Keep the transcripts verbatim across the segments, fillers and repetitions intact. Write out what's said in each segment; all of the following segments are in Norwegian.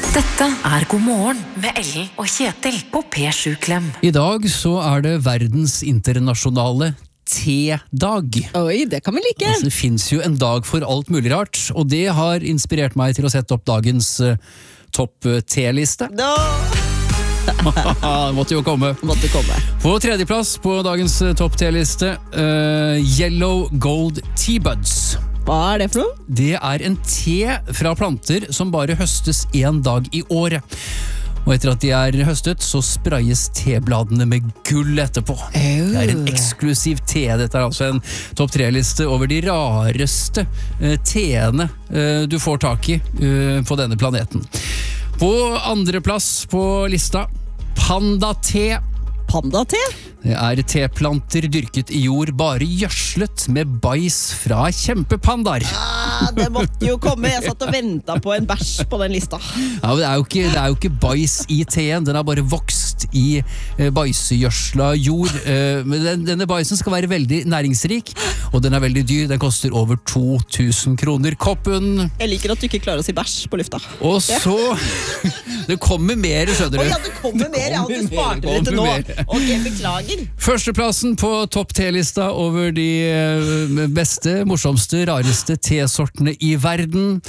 Dette er God morgen med Ellen og Kjetil på P sju Klem. I dag så er det verdens internasjonale te-dag. Oi, det kan vi like. Altså, det finnes jo en dag for alt mulig rart, og det har inspirert meg til å sette opp dagens uh, topp te-liste. Da Det måtte jo komme. måtte komme. På tredjeplass på dagens uh, topp te-liste, uh, Yellow Gold Tea Buds. Hva er det for noe? Det er en te fra planter som bare høstes en dag i året. Og etter at de er høstet, så sprayes tebladene med gull etterpå. Oh. Det er en eksklusiv te. Dette er altså en topp tre-liste over de rareste eh, teene eh, du får tak i eh, på denne planeten. På andre plass på lista, panda-te. Panda-te? Det er teplanter dyrket i jord, bare gjødslet med bæsj fra kjempepandaer. Ah, det måtte jo komme. Jeg satt og ventet på en bæsj på den lista. Ja, men det er jo ikke, det er jo ikke bæsj i teen, den har bare vokst i eh, bæsjegjødsla jord. Eh, men den, denne bæsjen skal være veldig næringsrik, og den er veldig dyr. Den koster over to tusen kroner koppen. Jeg liker at du ikke klarer å si bæsj på lufta. Og så det kommer mer, skjønner du. Å ja, det kommer mer. Jeg hadde spart det til nå. Ok, beklager. Førsteplassen på topp te-lista over de eh, beste, morsomste, rareste te-sortene i verden.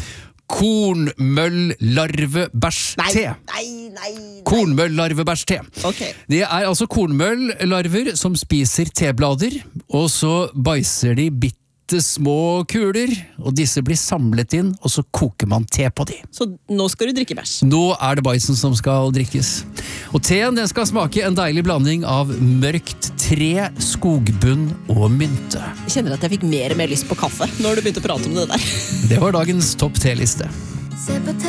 Kornmøll-larve-bæsj-te. Nei, nei, nei. Kornmøll-larve-bæsj-te. Ok. Det er altså kornmøll-larver som spiser teblader, og så bæsjer de bitte små kuler, og disse blir samlet inn, og så koker man te på de. Så nå skal du drikke bæsj. Nå er det bæsjen som skal drikkes. Og teen den skal smake en deilig blanding av mørkt tre, skogbunn og mynte. Jeg kjenner at jeg fikk mer og mer lyst på kaffe når du begynte å prate om det der. Det var dagens topp te-liste. Se på